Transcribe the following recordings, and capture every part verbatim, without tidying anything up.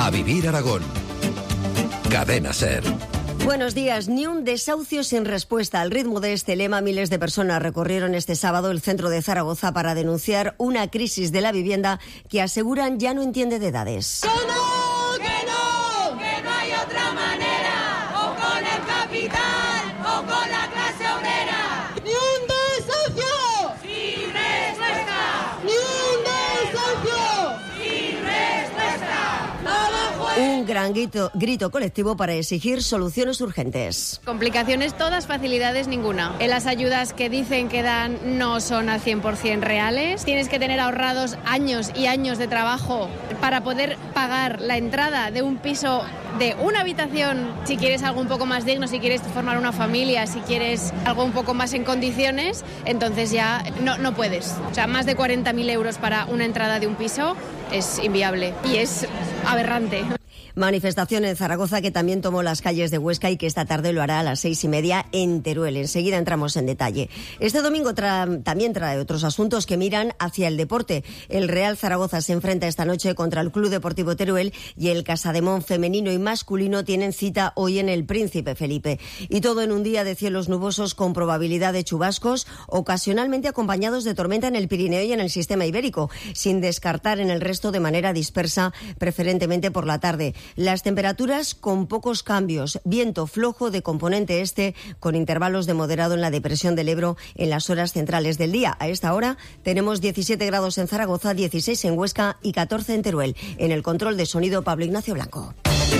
A vivir Aragón. Cadena SER. Buenos días. Ni un desahucio sin respuesta. Al ritmo de este lema, miles de personas recorrieron este sábado el centro de Zaragoza para denunciar una crisis de la vivienda que aseguran ya no entiende de edades. ¡Que no! ¡Que no! ¡Que no hay otra manera! ¡O con el capital o con la clase obrera! ¡Ni un desahucio! ¡Sin respuesta! ¡Ni un desahucio! ¡Sin respuesta! ¡Abajo! Un gran grito, grito colectivo para exigir soluciones urgentes. Complicaciones todas, facilidades ninguna. En las ayudas que dicen que dan no son al cien por ciento reales. Tienes que tener ahorrados años y años de trabajo para poder pagar la entrada de un piso de una habitación, si quieres algo un poco más digno, si quieres formar una familia, si quieres algo un poco más en condiciones, entonces ya no, no puedes. O sea, más de cuarenta mil euros para una entrada de un piso es inviable y es aberrante. Manifestación en Zaragoza que también tomó las calles de Huesca y que esta tarde lo hará a las seis y media en Teruel. Enseguida entramos en detalle. Este domingo tra- también trae otros asuntos que miran hacia el deporte. El Real Zaragoza se enfrenta esta noche contra el Club Deportivo Teruel y el Casademón femenino y masculino tienen cita hoy en el Príncipe Felipe. Y todo en un día de cielos nubosos con probabilidad de chubascos, ocasionalmente acompañados de tormenta en el Pirineo y en el sistema ibérico, sin descartar en el resto de manera dispersa, preferentemente por la tarde. Las temperaturas con pocos cambios, viento flojo de componente este con intervalos de moderado en la depresión del Ebro en las horas centrales del día. A esta hora tenemos diecisiete grados en Zaragoza, dieciséis en Huesca y catorce en Teruel. En el control de sonido, Pablo Ignacio Blanco.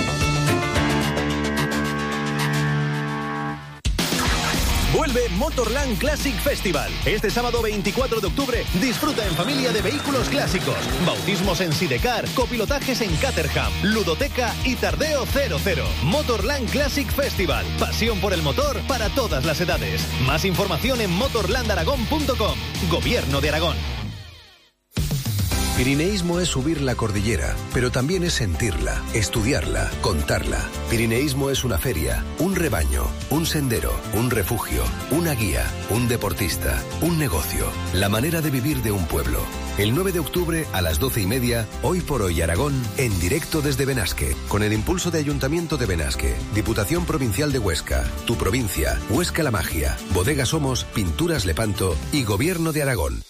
Vuelve Motorland Classic Festival. Este sábado veinticuatro de octubre disfruta en familia de vehículos clásicos, bautismos en Sidecar, copilotajes en Caterham, ludoteca y tardeo cero cero. Motorland Classic Festival. Pasión por el motor para todas las edades. Más información en motorland aragón punto com. Gobierno de Aragón. Pirineísmo es subir la cordillera, pero también es sentirla, estudiarla, contarla. Pirineísmo es una feria, un rebaño, un sendero, un refugio, una guía, un deportista, un negocio, la manera de vivir de un pueblo. El nueve de octubre a las doce y media, Hoy por Hoy Aragón, en directo desde Benasque, con el impulso de Ayuntamiento de Benasque, Diputación Provincial de Huesca, Tu Provincia, Huesca La Magia, Bodega Somos, Pinturas Lepanto y Gobierno de Aragón.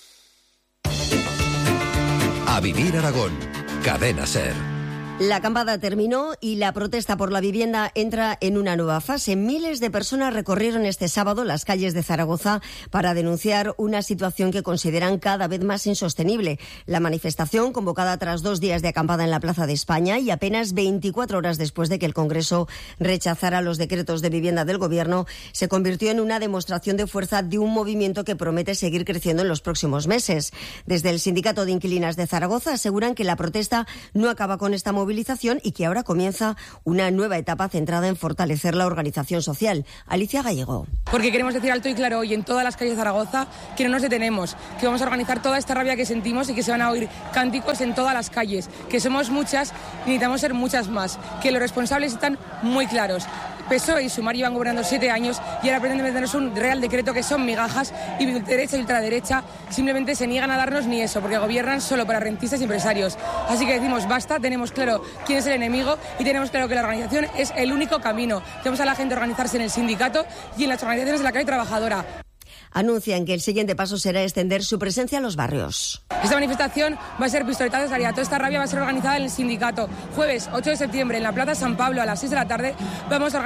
A vivir Aragón. Cadena SER. La acampada terminó y la protesta por la vivienda entra en una nueva fase. Miles de personas recorrieron este sábado las calles de Zaragoza para denunciar una situación que consideran cada vez más insostenible. La manifestación, convocada tras dos días de acampada en la Plaza de España y apenas veinticuatro horas después de que el Congreso rechazara los decretos de vivienda del Gobierno, se convirtió en una demostración de fuerza de un movimiento que promete seguir creciendo en los próximos meses. Desde el Sindicato de Inquilinas de Zaragoza aseguran que la protesta no acaba con esta movilización y que ahora comienza una nueva etapa centrada en fortalecer la organización social. Alicia Gallego. Porque queremos decir alto y claro hoy en todas las calles de Zaragoza que no nos detenemos, que vamos a organizar toda esta rabia que sentimos y que se van a oír cánticos en todas las calles, que somos muchas y necesitamos ser muchas más, que los responsables están muy claros. P S O E y Sumar llevan gobernando siete años y ahora pretenden meternos un real decreto que son migajas y derecha y ultraderecha simplemente se niegan a darnos ni eso porque gobiernan solo para rentistas y empresarios. Así que decimos basta, tenemos claro quién es el enemigo y tenemos claro que la organización es el único camino. Tenemos a la gente a organizarse en el sindicato y en las organizaciones de la clase trabajadora. Anuncian que el siguiente paso será extender su presencia a los barrios. Esta manifestación va a ser pistoletazo de salida. Toda esta rabia va a ser organizada en el sindicato. Jueves ocho de septiembre en la Plaza San Pablo a las seis de la tarde vamos a